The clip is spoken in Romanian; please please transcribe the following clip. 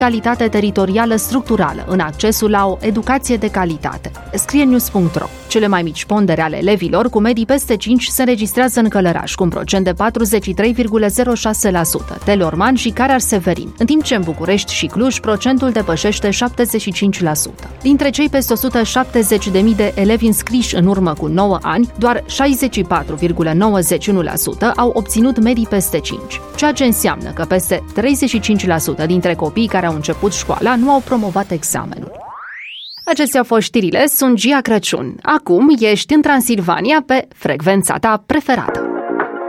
Calitate teritorială structurală în accesul la o educație de calitate. Scrie News.ro. Cele mai mici pondere ale elevilor cu medii peste 5 se înregistrează în Călăraș, cu un procent de 43,06%, Teleorman și Carar-Severin, în timp ce în București și Cluj procentul depășește 75%. Dintre cei peste 170.000 de elevi înscriși în urmă cu 9 ani, doar 64,91% au obținut medii peste 5, ceea ce înseamnă că peste 35% dintre copiii care au început școala nu au promovat examenul. Acestea au fost știrile, sunt Gia Crăciun. Acum ești în Transilvania pe frecvența ta preferată.